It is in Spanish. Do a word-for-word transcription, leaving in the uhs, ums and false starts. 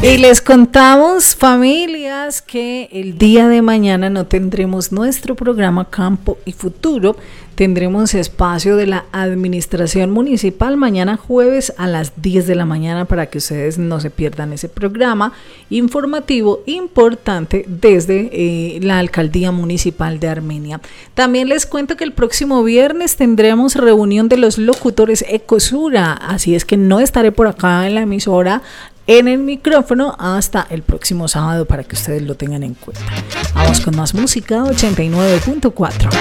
Y les contamos, familias, que el día de mañana no tendremos nuestro programa Campo y Futuro. Tendremos espacio de la administración municipal mañana jueves a las diez de la mañana para que ustedes no se pierdan ese programa informativo importante desde eh, la alcaldía municipal de Armenia. También les cuento que el próximo viernes tendremos reunión de los locutores Ecosura, así es que no estaré por acá en la emisora en el micrófono hasta el próximo sábado para que ustedes lo tengan en cuenta. Vamos con más música, ochenta y nueve punto cuatro.